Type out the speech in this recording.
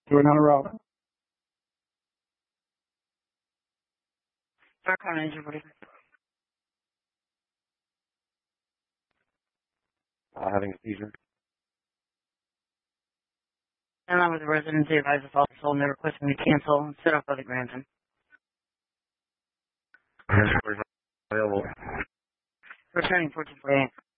Doing on a route. Dark on engine, please. Having a seizure. And I'm with the resident. They advise us also and they're requesting me to cancel and set up by the Granton. Available. Returning 1448.